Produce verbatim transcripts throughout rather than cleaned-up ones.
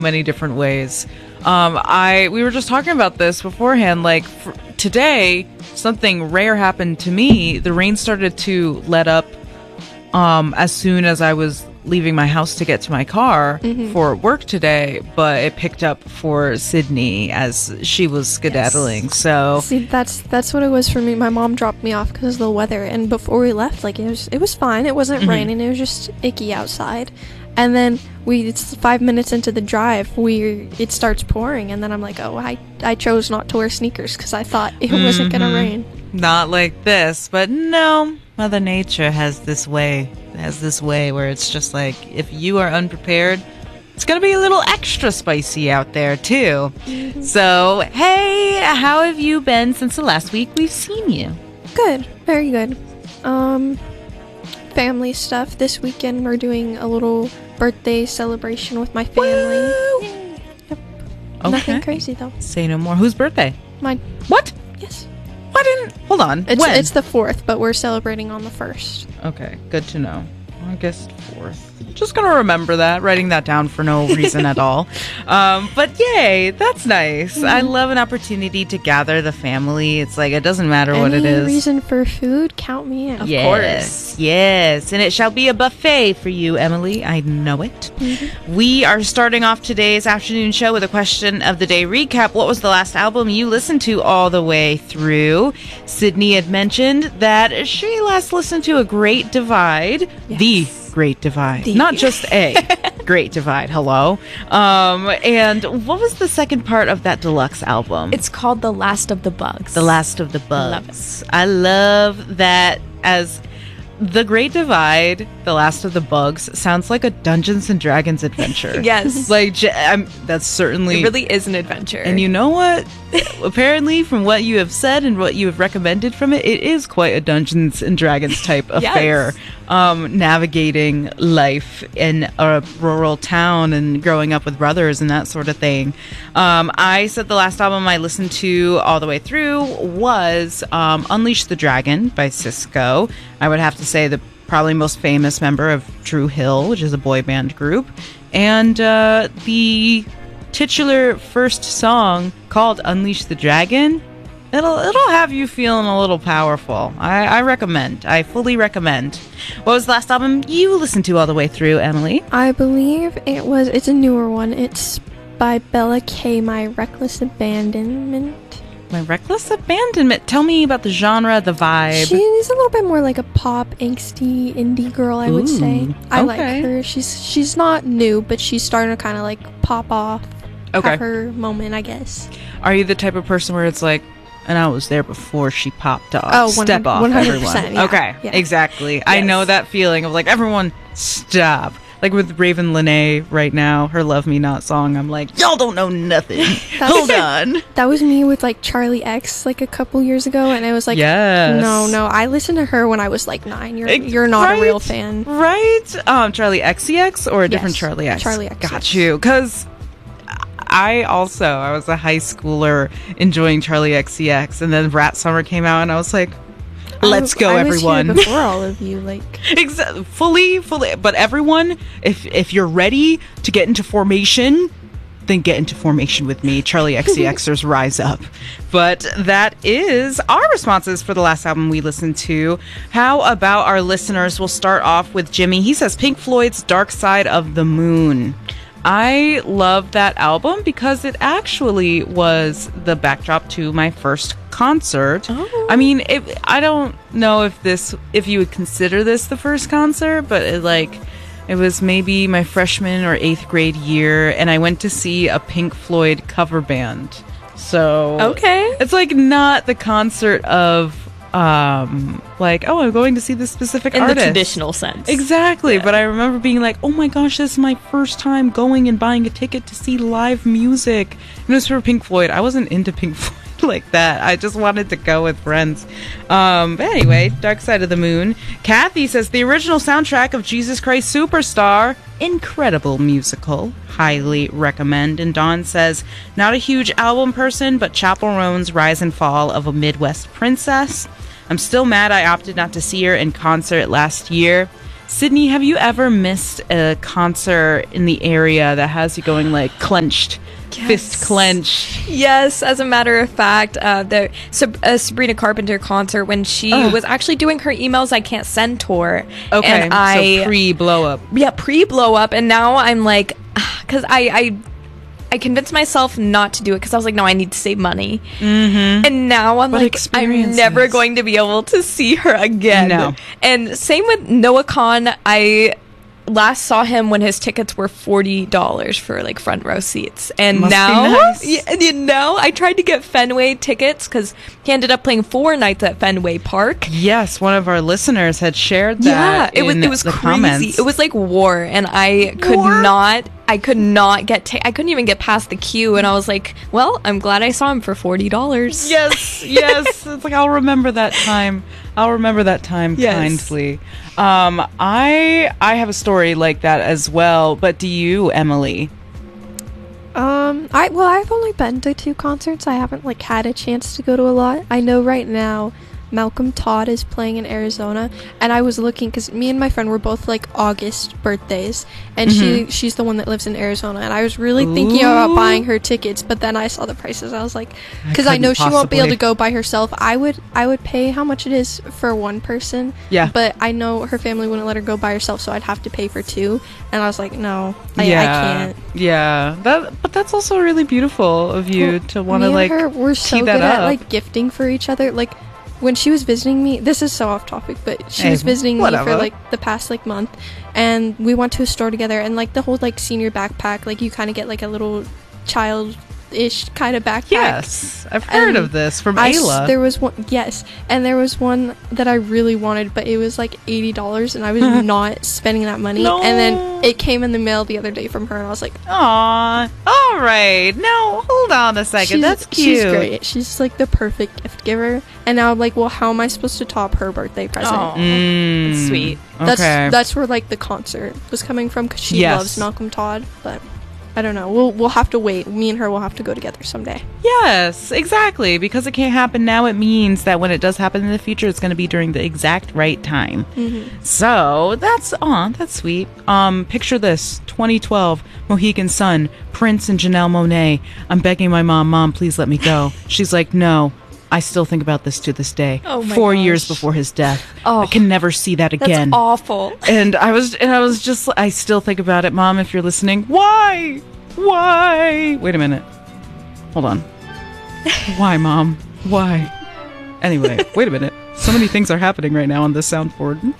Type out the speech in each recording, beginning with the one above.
many different ways. Um, I we were just talking about this beforehand. Like for, today, something rare happened to me. The rain started to let up um, as soon as I was leaving my house to get to my car mm-hmm. for work today, but it picked up for Sydney as she was skedaddling. Yes. So see, that's that's what it was for me. My mom dropped me off because of the weather, and before we left, like it was it was fine. It wasn't mm-hmm. raining. It was just icky outside. And then we it's five minutes into the drive, we it starts pouring, and then I'm like, oh, I I chose not to wear sneakers because I thought it mm-hmm. wasn't gonna rain. Not like this, but no, Mother Nature has this way. has this way where it's just like, if you are unprepared, it's gonna be a little extra spicy out there too. Mm-hmm. So hey, how have you been since the last week we've seen you? Good, very good. Um family stuff. This weekend we're doing a little birthday celebration with my family. Woo! Yep. Okay. Nothing crazy though. Say no more. Whose birthday? Mine. What? Yes. Why didn't hold on? It's when? It's the fourth, but we're celebrating on the first. Okay, good to know. August fourth. Just gonna remember that, writing that down for no reason at all. Um, but yay, that's nice. Mm-hmm. I love an opportunity to gather the family. It's like, it doesn't matter Any what it is. Reason for food, count me in. Of yes, course. Yes. And it shall be a buffet for you, Emily. I know it. Mm-hmm. We are starting off today's afternoon show with a question of the day recap. What was the last album you listened to all the way through? Sydney had mentioned that she last listened to A Great Divide. Yes. The Great Divide. The. Not just a Great Divide. Hello. Um, and what was the second part of that deluxe album? It's called The Last of the Bugs. The Last of the Bugs. I love it. I love that as The Great Divide, The Last of the Bugs sounds like a Dungeons and Dragons adventure. Yes. Like, I'm, that's certainly... It really is an adventure. And you know what? Apparently, from what you have said and what you have recommended from it, it is quite a Dungeons and Dragons type affair. Yes. Um, navigating life in a rural town and growing up with brothers and that sort of thing. Um, I said the last album I listened to all the way through was um, Unleash the Dragon by Cisco. I would have to say the probably most famous member of True Hill, which is a boy band group. And uh, the titular first song called Unleash the Dragon, it'll it'll have you feeling a little powerful. I, I recommend. I fully recommend. What was the last album you listened to all the way through, Emily? I believe it was, it's a newer one. It's by Bella K, My Reckless Abandonment. My Reckless Abandonment. Tell me about the genre, the vibe. She's a little bit more like a pop, angsty, indie girl, I would Ooh, say. I okay. like her. She's she's not new, but she's starting to kind of like pop off. Okay. Have her moment, I guess. Are you the type of person where it's like, and I was there before she popped off. Oh, step off, one hundred everyone. percent, yeah. Okay, yeah. exactly. Yes. I know that feeling of like, everyone stop. Like with Raven Lene right now, her Love Me Not song, I'm like, y'all don't know nothing. Hold on. That was me with like Charlie X like a couple years ago, and I was like, yes. no, no. I listened to her when I was like nine. You're, you're not right? a real fan. Right? Um, Charlie X C X or a yes. different Charlie X? Charlie X C X. Got you. Because I also, I was a high schooler enjoying Charlie X C X, and then Rat Summer came out, and I was like, let's I, go, I everyone. Was here before all of you, like exactly, fully, fully. But everyone, if if you're ready to get into formation, then get into formation with me. Charlie X C Xers rise up. But that is our responses for the last album we listened to. How about our listeners? We'll start off with Jimmy. He says Pink Floyd's Dark Side of the Moon. I love that album because it actually was the backdrop to my first concert. Oh. I mean, it, I don't know if this, if you would consider this the first concert, but it, like, it was maybe my freshman or eighth grade year, and I went to see a Pink Floyd cover band. So okay, it's like not the concert of um like, oh, I'm going to see this specific in artist the traditional sense. Exactly. Yeah. But I remember being like, oh my gosh, this is my first time going and buying a ticket to see live music, and it was for Pink Floyd. I wasn't into Pink Floyd like that. I just wanted to go with friends. Um but anyway, Dark Side of the Moon. Kathy says the original soundtrack of Jesus Christ Superstar, incredible musical, highly recommend. And Dawn says not a huge album person, but Chappell Roan's Rise and Fall of a Midwest Princess. I'm still mad I opted not to see her in concert last year. Sydney, have you ever missed a concert in the area that has you going like clenched, Yes. fist clenched? Yes, as a matter of fact, uh, the Sab- uh, Sabrina Carpenter concert when she Ugh. was actually doing her emails I can't send tour. Okay, and I so pre-blow up. yeah pre blow up, and now I'm like, because I I. I convinced myself not to do it because I was like, no, I need to save money. Mm-hmm. And now I'm But like, I'm never experiences. going to be able to see her again. No. And same with Noah Kahn. I last saw him when his tickets were forty dollars for like front row seats. And Must be now, nice. yeah, and you know, I tried to get Fenway tickets because he ended up playing four nights at Fenway Park. Yes, one of our listeners had shared Yeah, that. it was in it was the crazy. comments. It was like war, and I could War? not. I could not get. Ta- I couldn't even get past the queue, and I was like, "Well, I'm glad I saw him for forty dollars." Yes, yes. It's like I'll remember that time. I'll remember that time Yes. kindly. Um, I I have a story like that as well. But do you, Emily? Um, I well, I've only been to two concerts. I haven't like had a chance to go to a lot. I know right now Malcolm Todd is playing in Arizona, and I was looking because me and my friend were both like August birthdays, and she she's the one that lives in Arizona, and I was really thinking about Ooh. buying her tickets, but then I saw the prices. I was like, because I, couldn't know she won't be able possibly. to go by herself. I would I would pay how much it is for one person. Yeah. But I know her family wouldn't let her go by herself, so I'd have to pay for two, and I was like, no, I, yeah, I can't. Yeah, that. But that's also really beautiful of you Well, to want to me like and her we're so tee good that at up. like gifting for each other. Like when she was visiting me, this is so off topic, but she Hey, was visiting me whatever. for like the past like month, and we went to a store together, and like the whole like senior backpack, like you kind of get like a little child-ish kind of backpack. Yes, I've heard And of this from I s- Ayla. there was one, yes, and there was one that I really wanted, but it was like eighty dollars, and I was not spending that money. No. And then it came in the mail the other day from her, and I was like, Aw, all right. No, hold on a second. she's, That's cute. she's great. She's like the perfect gift giver. And now I'm like, well, how am I supposed to top her birthday present? Aw. Mm, That's sweet. That's okay. that's where like the concert was coming from because she Yes. loves Malcolm Todd, but. I don't know. We'll we'll have to wait. Me and her will have to go together someday. Yes, exactly. Because it can't happen now, it means that when it does happen in the future, it's going to be during the exact right time. So that's aw, that's sweet. Um, picture this: twenty twelve, Mohegan Sun, Prince and Janelle Monáe. I'm begging my mom, Mom, please let me go. She's like, no. I still think about this to this day. Oh my Four gosh. years before his death. Oh. I can never see that That's again. awful. And I was, and I was just, I still think about it, Mom. If you're listening, why, why? Wait a minute. Hold on. Why, Mom? Why? Anyway, wait a minute. So many things are happening right now on this soundboard.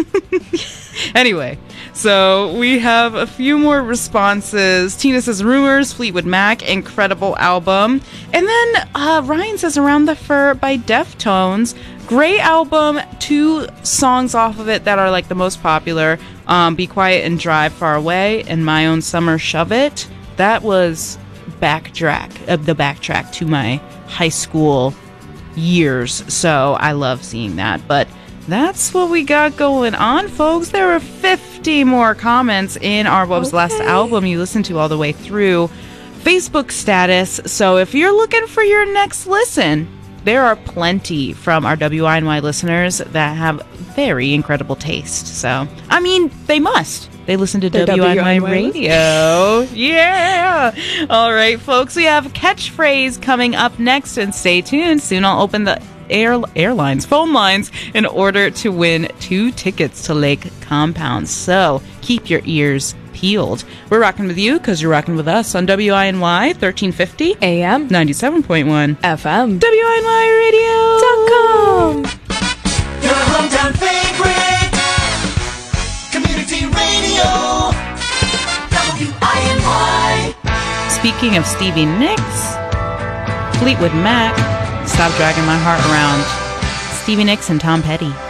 Anyway, so we have a few more responses. Tina says, Rumors, Fleetwood Mac, incredible album. And then uh, Ryan says, Around the Fur by Deftones. Great album. Two songs off of it that are like the most popular. Um, Be Quiet and Drive Far Away and My Own Summer Shove It. That was backtrack, uh, the backtrack to my high school years. So I love seeing that. But that's what we got going on, folks. There were fifty more comments in our What Was the Last Okay. album you listened to all the way through Facebook status. So if you're looking for your next listen, there are plenty from our W I N Y listeners that have very incredible taste. So, I mean, they must. They listen to They're W I N Y W I N Y radio. Yeah. All right, folks. We have Catchphrase coming up next, and stay tuned. Soon I'll open the air airlines phone lines in order to win two tickets to Lake Compound. So keep your ears peeled. We're rocking with you because you're rocking with us on W I N Y thirteen fifty A M ninety-seven point one F M W I N Y radio dot com. Your hometown favorite community radio, W I N Y. Speaking of Stevie Nicks, Fleetwood Mac, Stop Dragging My Heart Around. Stevie Nicks and Tom Petty.